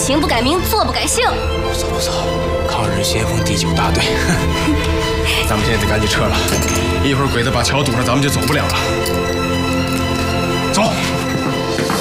行不改名，坐不改姓。 不错不错，抗日先锋第9大队。咱们现在得赶紧撤了，一会儿鬼子把桥堵上，咱们就走不了了。